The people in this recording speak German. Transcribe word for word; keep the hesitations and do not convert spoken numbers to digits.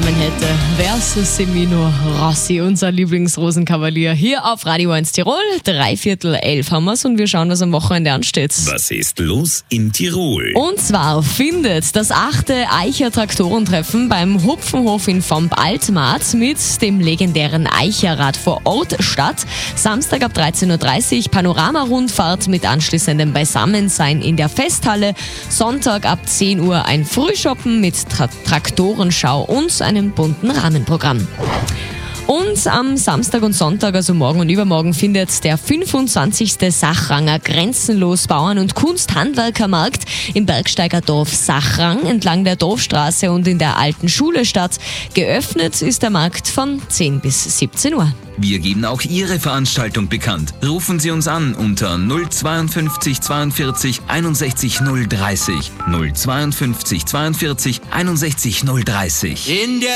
Namen hätte, wär's Semino Rossi, unser Lieblingsrosenkavalier, hier auf Radio eins Tirol. Dreiviertel elf haben wir's und wir schauen, was am Wochenende ansteht. Was ist los in Tirol? Und zwar findet das achte Eicher Traktorentreffen beim Hupfenhof in Vomp-Altmarkt mit dem legendären Eicherrad vor Ort statt. Samstag ab dreizehn Uhr dreißig Panorama-Rundfahrt mit anschließendem Beisammensein in der Festhalle. Sonntag ab zehn Uhr ein Frühshoppen mit Tra- Traktorenschau und einem bunten Rahmenprogramm. Und am Samstag und Sonntag, also morgen und übermorgen, findet der fünfundzwanzigste Sachranger Grenzenlos Bauern- und Kunsthandwerkermarkt im Bergsteiger Dorf Sachrang entlang der Dorfstraße und in der alten Schule statt. Geöffnet ist der Markt von zehn bis siebzehn Uhr. Wir geben auch Ihre Veranstaltung bekannt. Rufen Sie uns an unter null zweiundfünfzig zweiundvierzig einundsechzig null dreißig. null zweiundfünfzig zweiundvierzig einundsechzig null dreißig. In der